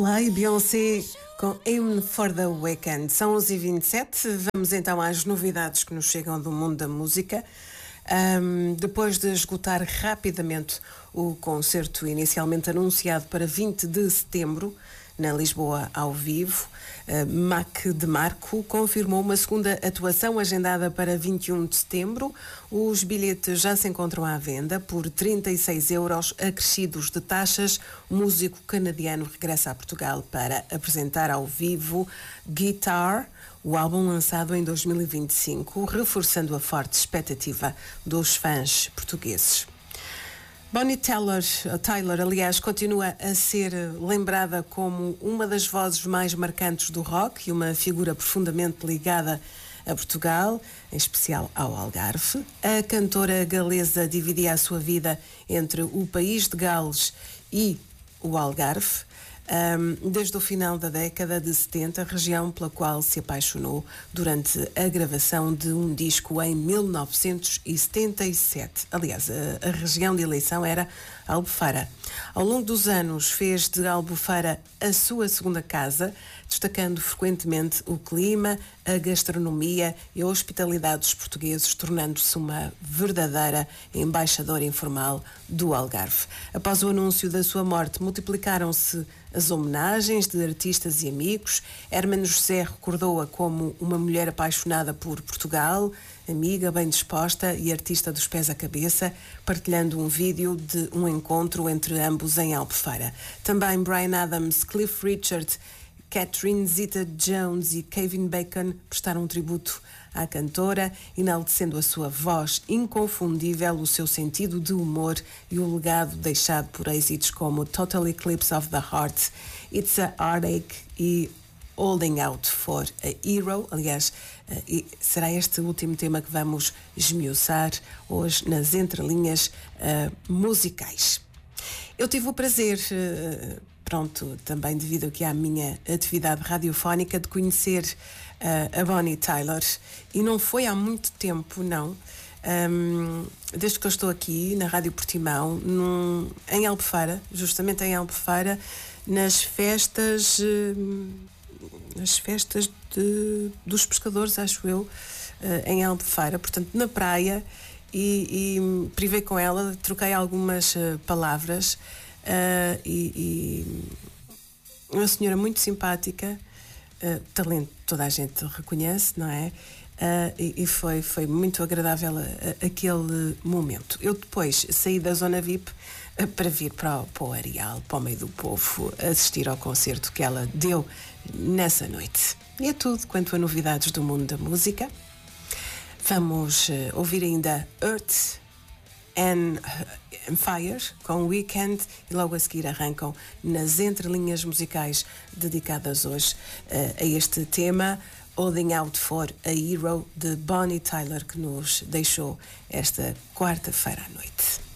Lá e Beyoncé com Aim for the Weekend. São 11h27. Vamos então às novidades que nos chegam do mundo da música. Depois de esgotar rapidamente o concerto inicialmente anunciado para 20 de setembro, na Lisboa ao vivo, Mac DeMarco confirmou uma segunda atuação agendada para 21 de setembro. Os bilhetes já se encontram à venda por 36 euros, acrescidos de taxas. O músico canadiano regressa a Portugal para apresentar ao vivo Guitar, o álbum lançado em 2025, reforçando a forte expectativa dos fãs portugueses. Bonnie Tyler, aliás, continua a ser lembrada como uma das vozes mais marcantes do rock e uma figura profundamente ligada a Portugal, em especial ao Algarve. A cantora galesa dividia a sua vida entre o país de Gales e o Algarve. Desde o final da década de 70, região pela qual se apaixonou durante a gravação de um disco em 1977. Aliás, a região de eleição era Albufeira. Ao longo dos anos fez de Albufeira a sua segunda casa, destacando frequentemente o clima, a gastronomia e a hospitalidade dos portugueses, tornando-se uma verdadeira embaixadora informal do Algarve. Após o anúncio da sua morte, multiplicaram-se as homenagens de artistas e amigos. Hermano José recordou-a como uma mulher apaixonada por Portugal, amiga, bem disposta e artista dos pés à cabeça, partilhando um vídeo de um encontro entre ambos em Albufeira. Também Bryan Adams, Cliff Richard, Catherine Zeta-Jones e Kevin Bacon prestaram um tributo à cantora, enaltecendo a sua voz inconfundível, o seu sentido de humor e o legado deixado por êxitos como Total Eclipse of the Heart, It's a Heartache e Holding Out for a Hero. Aliás, será este o último tema que vamos esmiuçar hoje nas entrelinhas musicais. Eu tive o prazer, também devido aqui à minha atividade radiofónica, de conhecer a Bonnie Tyler, e não foi há muito tempo, não. Desde que eu estou aqui na Rádio Portimão, em Albufeira, justamente em Albufeira, nas festas dos pescadores, acho eu, em Albufeira, portanto na praia, e privei com ela, troquei algumas palavras, e uma senhora muito simpática, talento toda a gente reconhece, não é? E foi muito agradável aquele momento. Eu depois saí da zona VIP para vir para o Areal, para o meio do povo, assistir ao concerto que ela deu nessa noite. E é tudo quanto a novidades do mundo da música. Vamos ouvir ainda Earth and Fire com Weekend, e logo a seguir arrancam nas entrelinhas musicais dedicadas hoje a este tema, Holding Out for a Hero, de Bonnie Tyler, que nos deixou esta quarta-feira à noite.